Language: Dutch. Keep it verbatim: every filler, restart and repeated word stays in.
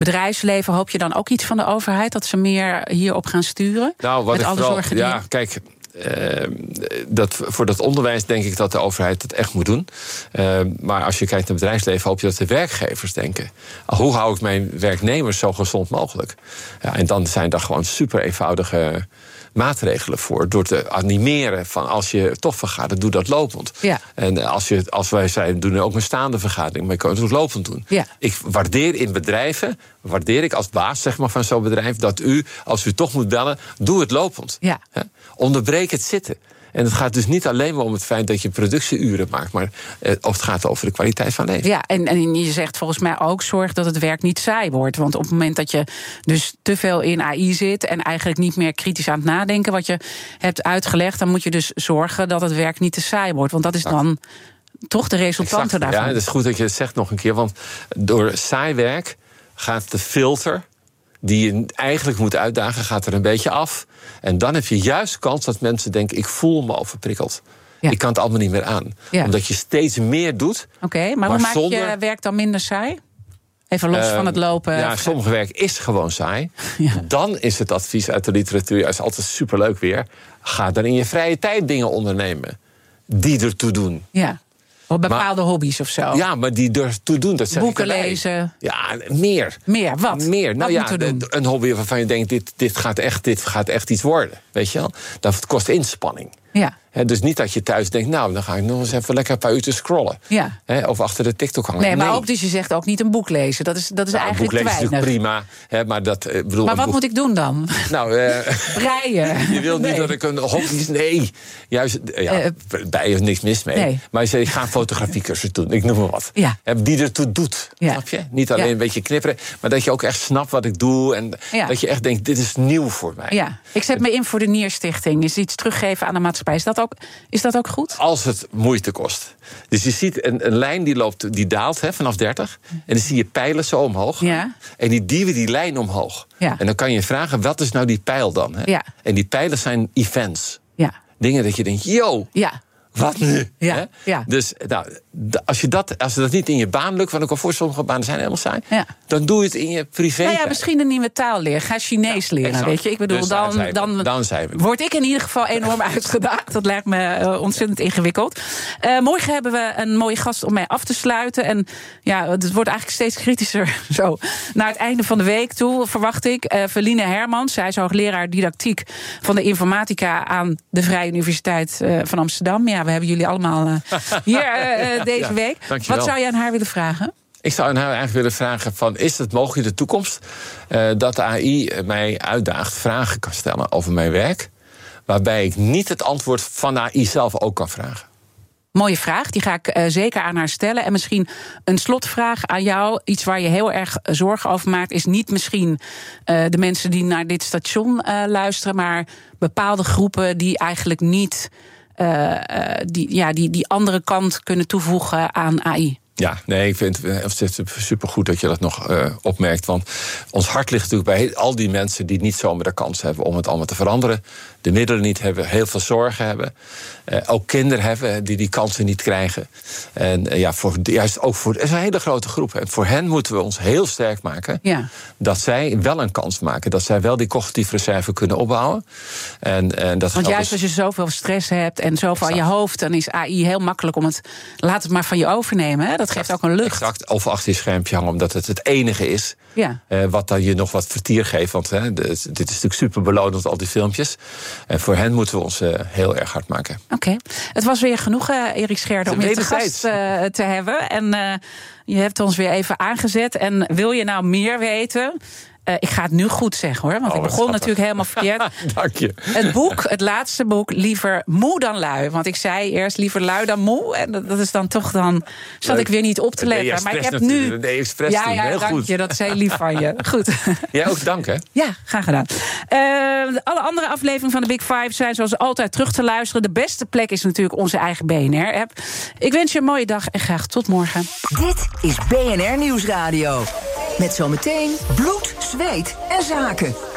bedrijfsleven, hoop je dan ook iets van de overheid? Dat ze meer hierop gaan sturen? Nou, wat met ik alle vooral, zorgen die... Ja, kijk... Uh, dat, voor dat onderwijs denk ik dat de overheid het echt moet doen. Uh, maar als je kijkt naar het bedrijfsleven, hoop je dat de werkgevers denken: hoe hou ik mijn werknemers zo gezond mogelijk? Ja, en dan zijn daar gewoon super eenvoudige maatregelen voor. Door te animeren van als je toch vergadert, doe dat lopend. Ja. En als, je, als wij zijn, doen ook een staande vergadering, maar je kan het ook lopend doen. Ja. Ik waardeer in bedrijven, waardeer ik als baas zeg maar, van zo'n bedrijf, dat u, als u toch moet bellen, doe het lopend. Ja. He? Onderbreek het zitten. En het gaat dus niet alleen maar om het feit dat je productieuren maakt, maar eh, of het gaat over de kwaliteit van leven. Ja, en, en je zegt volgens mij ook, zorg dat het werk niet saai wordt. Want op het moment dat je dus te veel in A I zit en eigenlijk niet meer kritisch aan het nadenken wat je hebt uitgelegd, dan moet je dus zorgen dat het werk niet te saai wordt. Want dat is dan toch de resultanten exact, daarvan. Ja, het is goed dat je het zegt nog een keer, want door saai werk gaat de filter die je eigenlijk moet uitdagen, gaat er een beetje af. En dan heb je juist kans dat mensen denken, ik voel me overprikkeld. Ja. Ik kan het allemaal niet meer aan. Ja. Omdat je steeds meer doet. Oké, okay, maar, maar hoe maak zonder... je werk dan minder saai? Even los uh, van het lopen. Ja, sommige werk is gewoon saai. Ja. Dan is het advies uit de literatuur juist altijd superleuk weer. Ga dan in je vrije tijd dingen ondernemen die ertoe doen. Ja. Of bepaalde maar, hobby's of zo. Ja, maar die ertoe doen, dat zeg Boeken ik erbij. lezen. Ja, meer. Meer, wat? Meer. Nou wat ja, de, een hobby waarvan je denkt, dit, dit, gaat echt, dit gaat echt iets worden. Weet je wel? Dat kost inspanning. Ja. He, dus niet dat je thuis denkt, nou, dan ga ik nog eens even lekker een paar uur te scrollen. Ja. He, of achter de TikTok hangen. Nee, maar nee. ook, dus je zegt ook niet een boek lezen. Dat is, dat is nou, eigenlijk te weinig. Een boek lezen is natuurlijk prima. He, maar dat, uh, bedoel, maar wat boek... moet ik doen dan? Nou, uh, breien. Je wilt niet nee. dat ik een hobby... Nee, juist, ja, uh, breien is niks mis mee. Nee. Maar je zegt, ik ga een fotografiecursus doen. Ik noem maar wat. Ja. Die ertoe doet. Ja. Snap je? Niet alleen ja. een beetje knipperen, maar dat je ook echt snapt wat ik doe. En ja. dat je echt denkt, dit is nieuw voor mij. Ja. Ik zet me in voor de Nierstichting. Is iets teruggeven aan de maatschappij. Is dat ook, is dat ook goed? Als het moeite kost. Dus je ziet een, een lijn die loopt, die daalt hè, vanaf dertig. En dan zie je pijlen zo omhoog. Ja. En die duwen die lijn omhoog. Ja. En dan kan je vragen, wat is nou die pijl dan? Hè? Ja. En die pijlen zijn events. Ja. Dingen dat je denkt, yo, ja. wat nu? Ja. Hè? Ja. Dus nou, als, je dat, als dat niet in je baan lukt, want ik al voor sommige banen zijn helemaal saai, ja. dan doe je het in je privé. Nou ja, misschien een nieuwe taal leren. Ga Chinees ja, leren, weet je. Ik bedoel, dus dan, zijn dan, dan zijn we. word ik in ieder geval enorm uitgedaagd. Dat lijkt me uh, ontzettend ingewikkeld. Uh, morgen hebben we een mooie gast om mee af te sluiten. En ja, het wordt eigenlijk steeds kritischer zo. Naar het einde van de week toe, verwacht ik. Uh, Feline Hermans, zij is hoogleraar didactiek van de informatica aan de Vrije Universiteit uh, van Amsterdam. Ja, we hebben jullie allemaal uh, hier uh, uh, deze ja, week. Dankjewel. Wat zou je aan haar willen vragen? Ik zou aan haar eigenlijk willen vragen van, is het mogelijk in de toekomst uh, dat de A I mij uitdaagt, vragen kan stellen over mijn werk, waarbij ik niet het antwoord van de A I zelf ook kan vragen? Mooie vraag, die ga ik uh, zeker aan haar stellen. En misschien een slotvraag aan jou. Iets waar je heel erg zorgen over maakt, is niet misschien uh, de mensen die naar dit station uh, luisteren, maar bepaalde groepen die eigenlijk niet uh, uh, die, ja, die, die andere kant kunnen toevoegen aan A I. Ja, nee, ik vind het supergoed dat je dat nog uh, opmerkt. Want ons hart ligt natuurlijk bij al die mensen die niet zomaar de kans hebben om het allemaal te veranderen. De middelen niet hebben, heel veel zorgen hebben. Uh, ook kinderen hebben die die kansen niet krijgen. En uh, ja, voor, juist ook voor. Het is een hele grote groep. En voor hen moeten we ons heel sterk maken. Ja. Dat zij wel een kans maken. Dat zij wel die cognitieve reserve kunnen opbouwen. En, en dat Want juist dus... als je zoveel stress hebt en zoveel aan je hoofd, dan is A I heel makkelijk om het. Laat het maar van je overnemen. Hè? Dat exact, geeft ook een lucht. Exact. Of achter je schermpje hangen, omdat het het enige is. Ja. Uh, wat dan je nog wat vertier geeft. Want hè, de, dit is natuurlijk super belonend, al die filmpjes. En voor hen moeten we ons uh, heel erg hard maken. Oké. Okay. Het was weer genoeg, uh, Erik Scherder, om je te gast uh, te hebben. En uh, je hebt ons weer even aangezet. En wil je nou meer weten? Uh, ik ga het nu goed zeggen, hoor. Want oh, ik begon schattig. natuurlijk helemaal verkeerd. Dank je. Het boek, het laatste boek, liever moe dan lui. Want ik zei eerst liever lui dan moe. En dat is dan toch dan... zat Leuk. ik weer niet op te letten. Nee, maar ik heb nu... Nee, expres ja, ja, heel dank goed. je. Dat is heel lief van je. Goed. Jij ook dank, hè? Ja, graag gedaan. Uh, alle andere afleveringen van de Big Five zijn zoals altijd terug te luisteren. De beste plek is natuurlijk onze eigen B N R-app. Ik wens je een mooie dag en graag tot morgen. Dit is B N R Nieuwsradio. Met zometeen bloed, zweet en zaken.